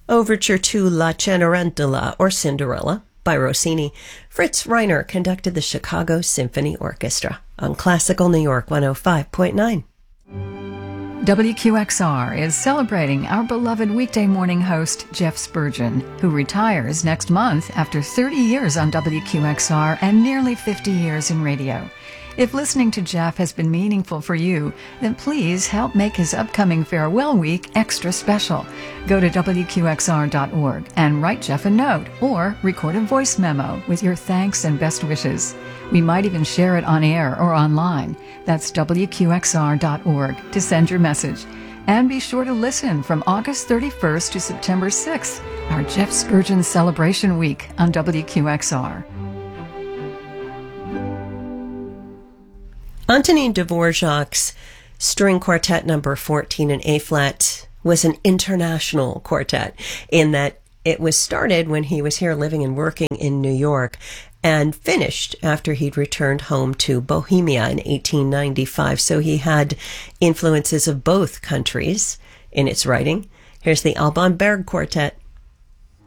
Overture to La Cenerentola, or Cinderella, by Rossini. Fritz Reiner conducted the Chicago Symphony Orchestra on Classical New York 105.9. WQXR is celebrating our beloved weekday morning host, Jeff Spurgeon, who retires next month after 30 years on WQXR and nearly 50 years in radio. If listening to Jeff has been meaningful for you, then please help make his upcoming farewell week extra special. Go to WQXR.org and write Jeff a note or record a voice memo with your thanks and best wishes. We might even share it on air or online. That's WQXR.org to send your message. And be sure to listen from August 31st to September 6th, our Jeff Spurgeon Celebration Week on WQXR. Antonin Dvorak's String Quartet number 14 in A-flat was an international quartet in that it was started when he was here living and working in New York and finished after he'd returned home to Bohemia in 1895. So he had influences of both countries in its writing. Here's the Alban Berg Quartet.